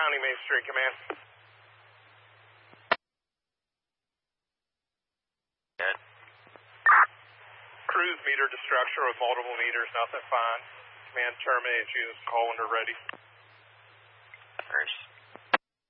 County, Main Street, command. Good. Cruise meter destruction with multiple meters, nothing fine. Command terminates units, call when they're ready. First.